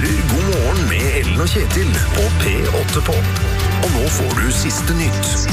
hører God morgen med Ellen og Kjetil på P8 Pop. Og nå får du siste nytt.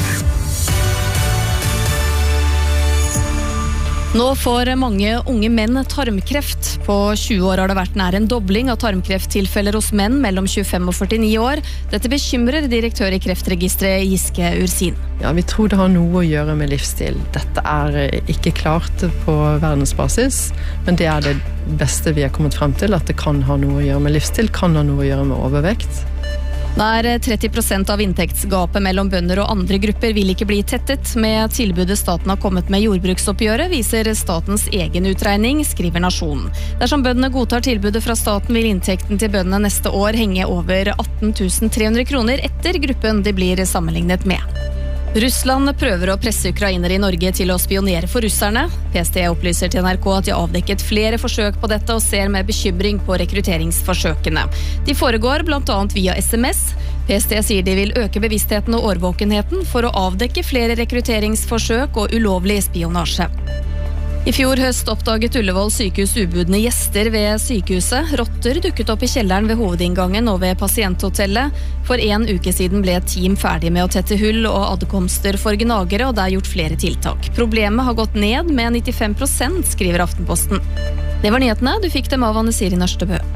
Nå får mange unge menn tarmkreft. På 20 år har det vært nær en dobling av tarmkrefttilfeller hos menn mellom 25 og 49 år. Dette bekymrer direktør i Kreftregisteret Giske Ursin. Ja, vi tror det har noe å gjøre med livsstil. Dette ikke klart på verdensbasis, men det det beste vi har kommet frem til, at det kan ha noe å gjøre med livsstil, kan ha noe å gjøre med overvekt. Nær 30% av inntektsgapet mellom bønder og andre grupper vil ikke bli tettet. Med tilbudet staten har kommet med jordbruksoppgjøret, viser statens egen utregning, skriver Nasjonen. Dersom bøndene godtar tilbudet fra staten, vil inntekten til bøndene neste år henge over 18.300 kroner etter gruppen de blir sammenlignet med. Russland prøver å presse ukrainere i Norge til å spionere for russerne. PST opplyser til NRK at de har avdekket flere forsøk på dette og ser med bekymring på rekrutteringsforsøkene. De foregår blant annet via SMS. PST sier de vil øke bevisstheten og årvåkenheten for å avdekke flere rekrutteringsforsøk og ulovlig spionasje. I fjor høst oppdaget Ullevål sykehus ubudne gjester ved sykehuset. Rotter dukket opp i kjelleren ved hovedinngangen og ved pasienthotellet. For en uke siden ble et team ferdig med å tette hull og adkomster for gnagere, og det gjort flere tiltak. Problemet har gått ned med 95%, skriver Aftenposten. Det var nyhetene. Du fikk dem av Anne Siri Nørstebø.